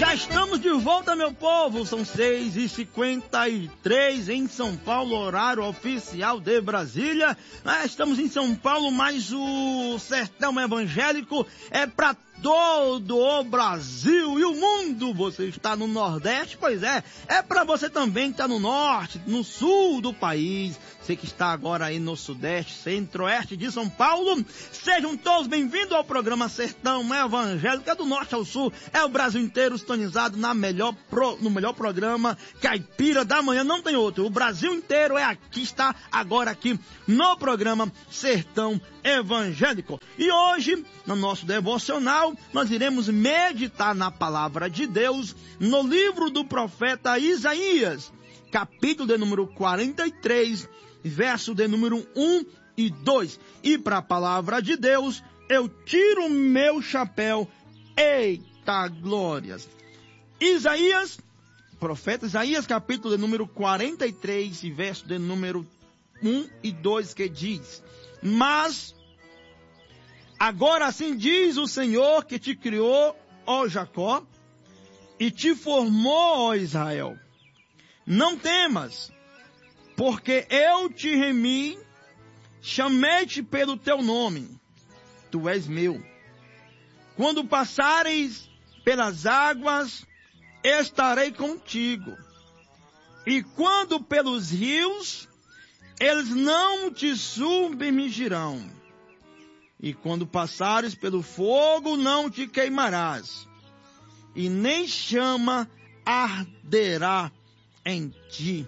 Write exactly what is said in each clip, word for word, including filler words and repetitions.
Já estamos de volta, meu povo. São seis e cinquenta e três em São Paulo, horário oficial de Brasília. Ah, estamos em São Paulo, mas o sertão evangélico é para todo o Brasil e o mundo. Você está no Nordeste? Pois é, é para você também que está no Norte, no Sul do país. Você que está agora aí no Sudeste, Centro-Oeste de São Paulo. Sejam todos bem-vindos ao programa Sertão Evangélico. É do Norte ao Sul, é o Brasil inteiro sintonizado na melhor pro, no melhor programa Caipira da Manhã. Não tem outro. O Brasil inteiro é aqui, está agora aqui no programa Sertão Evangélico. E hoje, no nosso devocional, nós iremos meditar na palavra de Deus no livro do profeta Isaías, capítulo de número quarenta e três, verso de número um e dois. E para a palavra de Deus, eu tiro meu chapéu. Eita glórias! Isaías, profeta Isaías, capítulo de número quarenta e três, verso de número um e dois, que diz: Mas agora assim diz o Senhor que te criou, ó Jacó, e te formou, ó Israel. Não temas, porque eu te remi, chamei-te pelo teu nome, tu és meu. Quando passares pelas águas, estarei contigo. E quando pelos rios, eles não te submergirão. E quando passares pelo fogo, não te queimarás. E nem chama arderá em ti.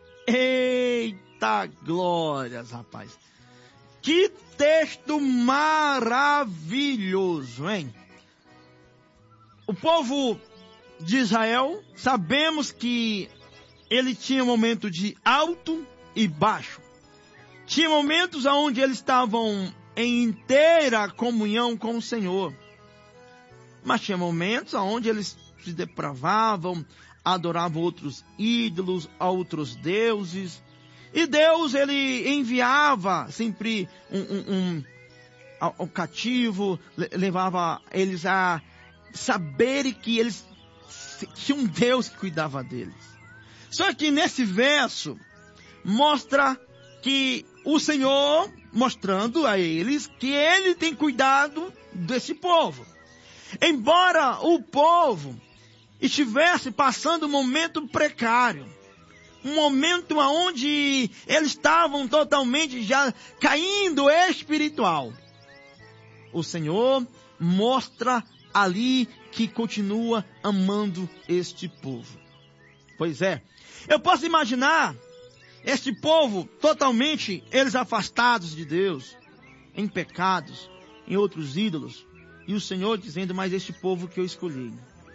Eita glórias, rapaz. Que texto maravilhoso, hein? O povo de Israel, sabemos que ele tinha um momento de alto e baixo. Tinha momentos onde eles estavam em inteira comunhão com o Senhor. Mas tinha momentos onde eles se depravavam, adoravam outros ídolos, outros deuses. E Deus, ele enviava sempre um, um, um, um cativo, levava eles a saberem que eles tinham um Deus que cuidava deles. Só que nesse verso mostra que o Senhor, mostrando a eles que ele tem cuidado desse povo. Embora o povo estivesse passando um momento precário, um momento onde eles estavam totalmente já caindo espiritual, o Senhor mostra ali que continua amando este povo. Pois é, eu posso imaginar este povo totalmente eles afastados de Deus, em pecados, em outros ídolos, e o Senhor dizendo: mas este povo que eu escolhi.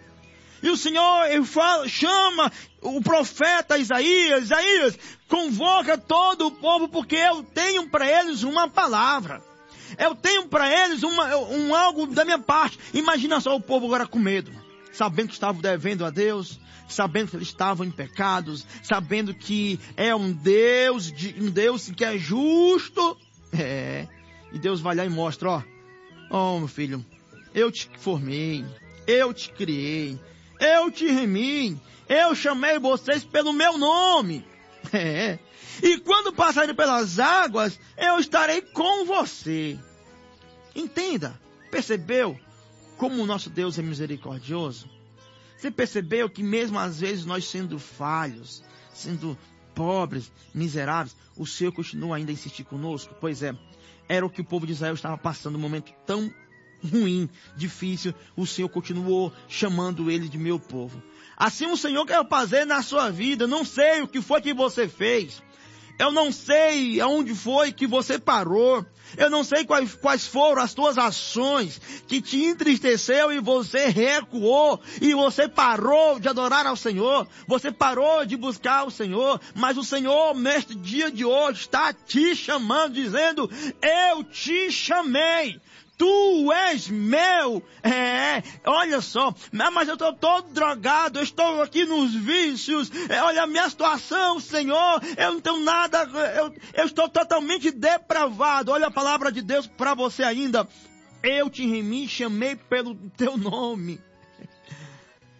E o Senhor ele fala, chama o profeta Isaías: Isaías, convoca todo o povo, porque eu tenho para eles uma palavra. Eu tenho para eles uma, um algo da minha parte. Imagina só o povo agora com medo, sabendo que estavam devendo a Deus, sabendo que eles estavam em pecados, sabendo que é um Deus, de, um Deus que é justo. É, e Deus vai lá e mostra: ó, ó meu filho, eu te formei, eu te criei, eu te remi, eu chamei vocês pelo meu nome. É. E quando passarem pelas águas, eu estarei com você. Entenda, percebeu como o nosso Deus é misericordioso? Você percebeu que mesmo às vezes nós sendo falhos, sendo pobres, miseráveis, o Senhor continua ainda a insistir conosco? Pois é, era o que o povo de Israel estava passando, um momento tão ruim, difícil. O Senhor continuou chamando ele de meu povo. Assim o Senhor quer fazer na sua vida. Não sei o que foi que você fez. Eu não sei aonde foi que você parou. Eu não sei quais, quais foram as tuas ações que te entristeceu e você recuou. E você parou de adorar ao Senhor. Você parou de buscar o Senhor. Mas o Senhor, neste dia de hoje, está te chamando, dizendo: eu te chamei. Tu és meu. É, olha só, mas eu estou todo drogado, eu estou aqui nos vícios, é, olha a minha situação, Senhor, eu não tenho nada, eu, eu estou totalmente depravado. Olha a palavra de Deus para você ainda: eu te remi, chamei pelo teu nome.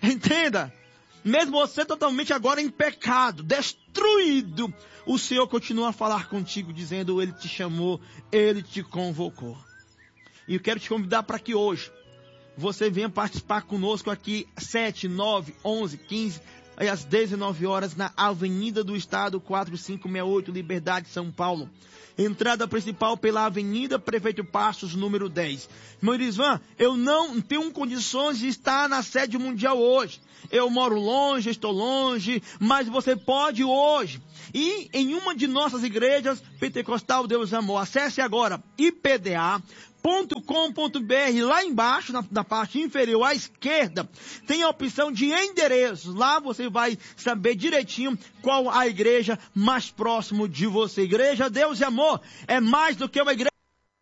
Entenda. Mesmo você totalmente agora em pecado, destruído, o Senhor continua a falar contigo, dizendo, Ele te chamou, Ele te convocou. E eu quero te convidar para que hoje você venha participar conosco aqui, sete, nove, onze, quinze, aí às dezenove horas, na Avenida do Estado, quatro cinco seis oito, Liberdade, São Paulo. Entrada principal pela Avenida Prefeito Passos, número dez. Irmão Irisvan, eu não tenho condições de estar na sede mundial hoje. Eu moro longe, estou longe, mas você pode hoje. E em uma de nossas igrejas, Pentecostal Deus Amor, acesse agora I P D A ponto com ponto b r, lá embaixo, na, na parte inferior à esquerda, tem a opção de endereços. Lá você vai saber direitinho qual a igreja mais próximo de você. Igreja Deus e Amor é mais do que uma igreja.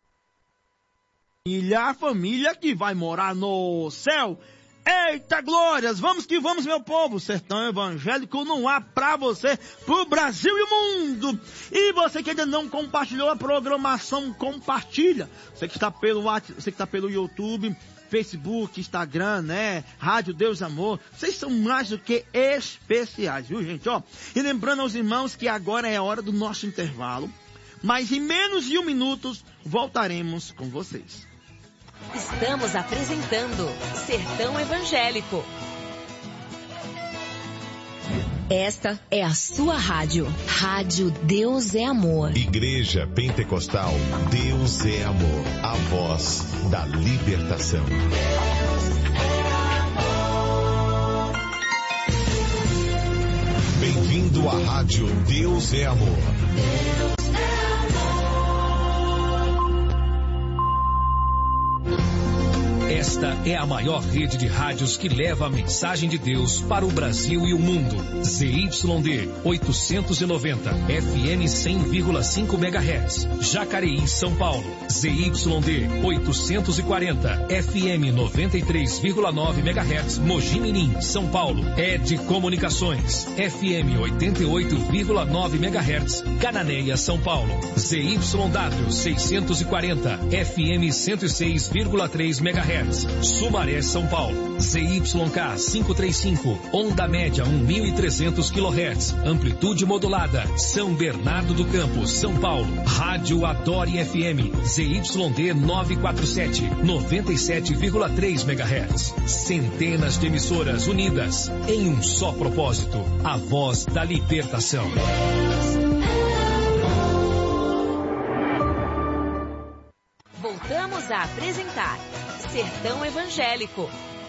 A família que vai morar no céu. Eita glórias, vamos que vamos, meu povo. Sertão Evangélico no ar pra você, pro Brasil e o mundo. E você que ainda não compartilhou a programação, compartilha. Você que está pelo WhatsApp, você que está pelo YouTube, Facebook, Instagram, né? Rádio Deus Amor. Vocês são mais do que especiais, viu, gente? Ó, e lembrando aos irmãos que agora é a hora do nosso intervalo. Mas em menos de um minuto voltaremos com vocês. Estamos apresentando Sertão Evangélico. Esta é a sua rádio. Rádio Deus é Amor. Igreja Pentecostal Deus é Amor. A voz da libertação. Bem-vindo à rádio Deus é Amor. Esta é a maior rede de rádios que leva a mensagem de Deus para o Brasil e o mundo. Z Y D oitocentos e noventa, F M cem vírgula cinco megahertz, Jacareí, São Paulo. Z Y D oitocentos e quarenta, F M noventa e três vírgula nove megahertz, Mogi Mirim, São Paulo. Ed Comunicações, F M oitenta e oito vírgula nove megahertz, Cananéia, São Paulo. Z Y W seiscentos e quarenta, F M cento e seis vírgula três megahertz, Sumaré, São Paulo. Z Y K quinhentos e trinta e cinco, onda média mil e trezentos quilohertz, amplitude modulada, São Bernardo do Campo, São Paulo. Rádio Adore F M, Z Y D novecentos e quarenta e sete, noventa e sete vírgula três megahertz. Centenas de emissoras unidas em um só propósito, a voz da libertação. Voltamos a apresentar Sertão Evangélico.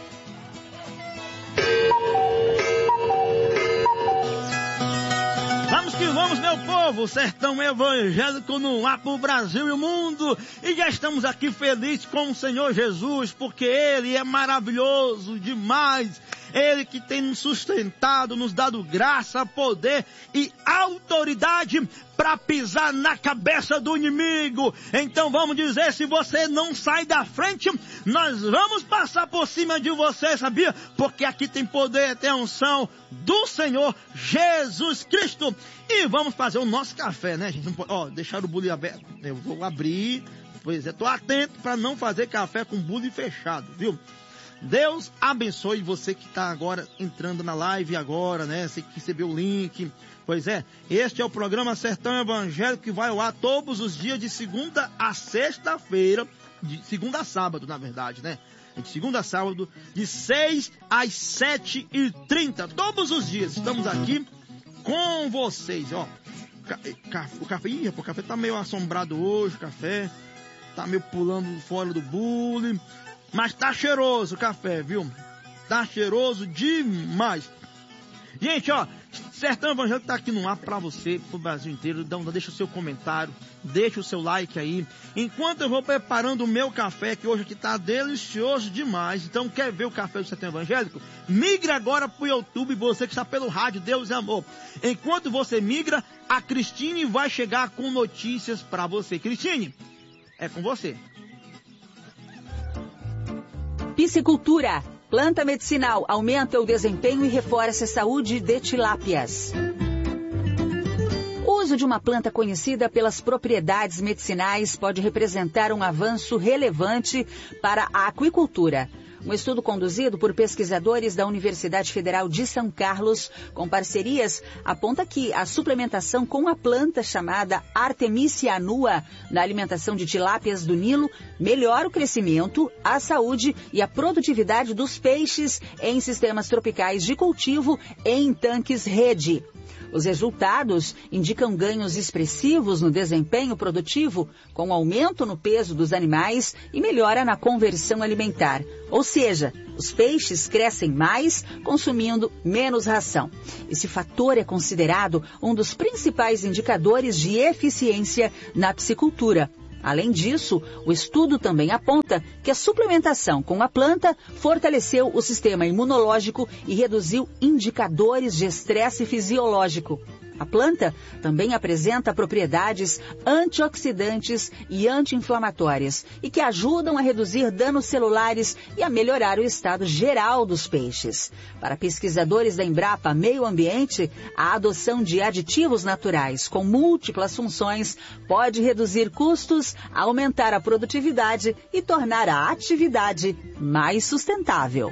Vamos que vamos, meu povo, Sertão Evangélico no ar pro Brasil e o mundo. E já estamos aqui felizes com o Senhor Jesus, porque Ele é maravilhoso demais. Ele que tem nos sustentado, nos dado graça, poder e autoridade para pisar na cabeça do inimigo. Então vamos dizer, se você não sai da frente, nós vamos passar por cima de você, sabia? Porque aqui tem poder, tem unção do Senhor Jesus Cristo. E vamos fazer o nosso café, né, gente? Não pode, ó, deixar o bule aberto. Eu vou abrir, pois é, tô atento para não fazer café com bule fechado, viu? Deus abençoe você que está agora entrando na live agora, né? Você que recebeu o link. Pois é, este é o programa Sertão Evangélico que vai ao ar todos os dias de segunda a sexta-feira, de segunda a sábado, na verdade, né? De segunda a sábado, de seis às sete e trinta, todos os dias. Estamos aqui com vocês, ó. O café, ih, o café tá meio assombrado hoje, o café tá meio pulando fora do bule. Mas tá cheiroso o café, viu? Tá cheiroso demais. Gente, ó, Sertão Evangélico tá aqui no ar pra você, pro Brasil inteiro. Então, deixa o seu comentário, deixa o seu like aí. Enquanto eu vou preparando o meu café, que hoje aqui tá delicioso demais. Então, quer ver o café do Sertão Evangélico? Migre agora pro YouTube, você que está pelo rádio Deus é Amor. Enquanto você migra, a Cristine vai chegar com notícias pra você. Cristine, é com você. Piscicultura. Planta medicinal aumenta o desempenho e reforça a saúde de tilápias. O uso de uma planta conhecida pelas propriedades medicinais pode representar um avanço relevante para a aquicultura. Um estudo conduzido por pesquisadores da Universidade Federal de São Carlos, com parcerias, aponta que a suplementação com a planta chamada Artemisia annua na alimentação de tilápias do Nilo melhora o crescimento, a saúde e a produtividade dos peixes em sistemas tropicais de cultivo em tanques rede. Os resultados indicam ganhos expressivos no desempenho produtivo, com aumento no peso dos animais e melhora na conversão alimentar. Ou seja, os peixes crescem mais, consumindo menos ração. Esse fator é considerado um dos principais indicadores de eficiência na piscicultura. Além disso, o estudo também aponta que a suplementação com a planta fortaleceu o sistema imunológico e reduziu indicadores de estresse fisiológico. A planta também apresenta propriedades antioxidantes e anti-inflamatórias e que ajudam a reduzir danos celulares e a melhorar o estado geral dos peixes. Para pesquisadores da Embrapa Meio Ambiente, a adoção de aditivos naturais com múltiplas funções pode reduzir custos, aumentar a produtividade e tornar a atividade mais sustentável.